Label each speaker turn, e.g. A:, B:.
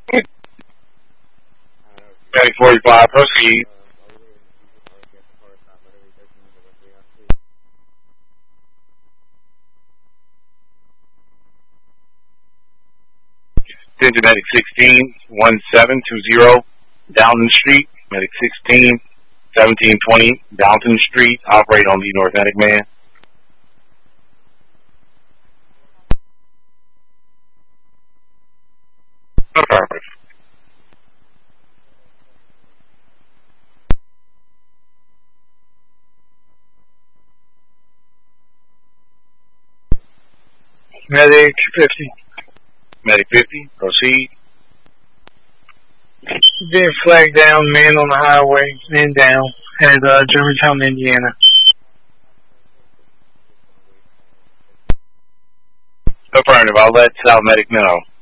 A: Medic 45, proceed. Attention Medic 16, 1720, Downton Street. Medic 16, 1720, Downton Street. Operate on the North Medic man. Affirmative.
B: Medic 50.
A: Medic 50, proceed.
B: Being flagged down, man on the highway, man down, at Germantown, Indiana.
A: Affirmative, I'll let South Medic know.